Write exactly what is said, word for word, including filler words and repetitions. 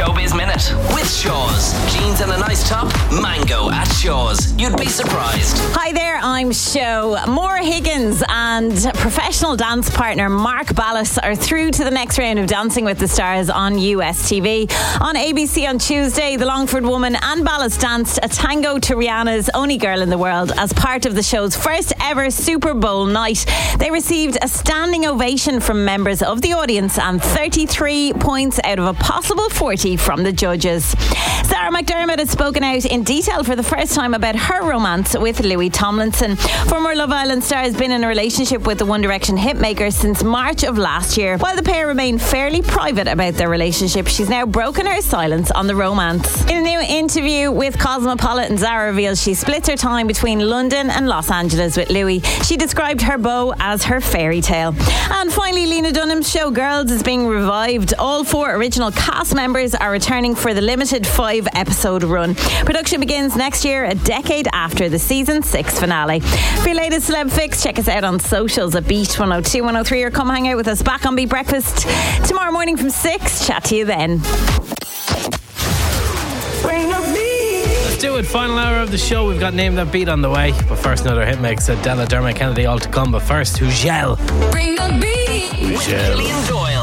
Showbiz Minute with Shaw's. Jeans and a nice top? Mango at Shaw's. You'd be surprised. Hi there, I'm Sho. Maura Higgins and professional dance partner Mark Ballas are through to the next round of Dancing with the Stars on U S T V. On A B C on Tuesday, the Longford woman and Ballas danced a tango to Rihanna's Only Girl in the World as part of the show's first ever Super Bowl night. They received a standing ovation from members of the audience and thirty-three points out of a possible forty from the judges. Sarah McDermott has spoken out in detail for the first time about her romance with Louis Tomlinson. Former Love Island star has been in a relationship with the One Direction hitmaker since March of last year. While the pair remain fairly private about their relationship, she's now broken her silence on the romance. In a new interview with Cosmopolitan, Zara reveals she splits her time between London and Los Angeles with Louis. She described her beau as her fairy tale. And finally, Lena Dunham's show Girls is being revived. All four original cast members are returning for the limited five episode run. Production begins next year, a decade after the season six finale. For your latest celeb fix, check us out on socials at Beat one oh two, one oh three or come hang out with us back on Beat Breakfast tomorrow morning from six. Chat to you then. Let's do it. Final hour of the show. We've got Name That Beat on the way. But first, another hit mix at Della Dermot Kennedy all to come. But first, Hugel. Bring the beat. Hugel. Gillian Doyle.